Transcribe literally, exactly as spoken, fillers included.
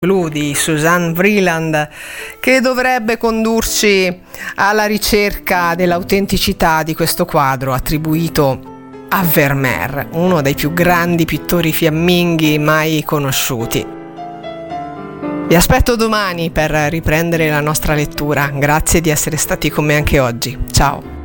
Blu di Suzanne Vreeland, che dovrebbe condurci alla ricerca dell'autenticità di questo quadro attribuito a Vermeer, uno dei più grandi pittori fiamminghi mai conosciuti. Vi aspetto domani per riprendere la nostra lettura. Grazie di essere stati con me anche oggi. Ciao!